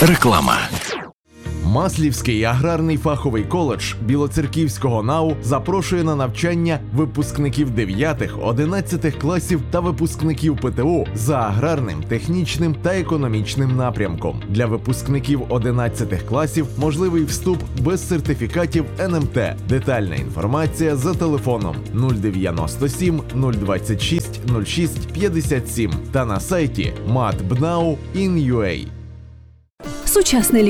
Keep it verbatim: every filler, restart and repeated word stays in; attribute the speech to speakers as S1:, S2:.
S1: Реклама.
S2: Маслівський аграрний фаховий коледж Білоцерківського НАУ запрошує на навчання випускників дев'ятих-одинадцятих класів та випускників ПТУ за аграрним, технічним та економічним напрямком. Для випускників одинадцятих класів можливий вступ без сертифікатів ен ем те. Детальна інформація за телефоном нуль дев'яносто сім нуль двадцять шість нуль шість п'ятдесят сім та на сайті мат б ен ау точка ін ю ей.
S3: Сучасне